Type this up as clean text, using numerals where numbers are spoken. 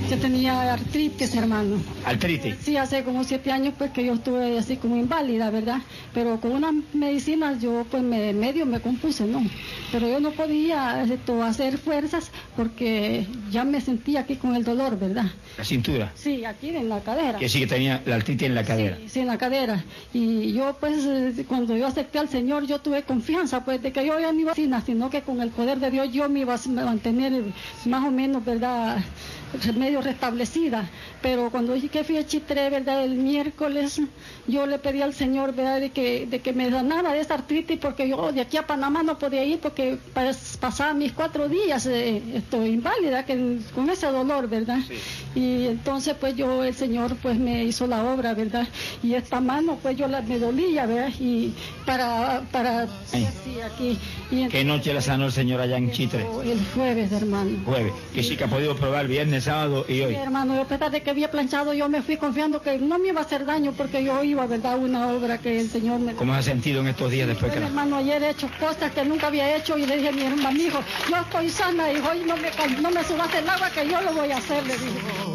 Yo tenía artritis, hermano. ¿Artritis? Sí, hace como 7 años pues que yo estuve así como inválida, ¿verdad? Pero con unas medicinas yo pues medio me compuse, ¿no? Pero yo no podía hacer fuerzas porque ya me sentía aquí con el dolor, ¿verdad? ¿La cintura? Sí, aquí en la cadera. Que sí que tenía la artritis en la cadera. Sí, en la cadera. Y yo pues cuando yo acepté al Señor yo tuve confianza pues de que yo ya no iba a cocinar, sino que con el poder de Dios yo me iba a mantener más o menos, ¿verdad?, medio restablecida. Pero cuando dije que fui a Chitré, ¿verdad?, el miércoles, yo le pedí al Señor, ¿verdad?, de que me sanara de esa artritis, porque yo de aquí a Panamá no podía ir porque pasaba mis 4 días estoy inválida con ese dolor, ¿verdad? Sí. Y entonces pues el Señor pues me hizo la obra, ¿verdad? Y esta mano pues me dolía, ¿verdad? Y para sí, aquí. Y entonces, ¿qué noche la sanó el Señor allá en Chitré? El jueves, hermano. Jueves, que sí que ha podido probar viernes, sábado y hoy. Sí, hermano, yo a pesar de que había planchado, yo me fui confiando que no me iba a hacer daño porque yo iba, ¿verdad?, a una obra que el Señor me... ¿Cómo se ha sentido en estos días después que la... Hermano, ayer he hecho cosas que nunca había hecho y le dije a mi hermano, hijo, yo estoy sana y hoy no me subas el agua que yo lo voy a hacer, le dije.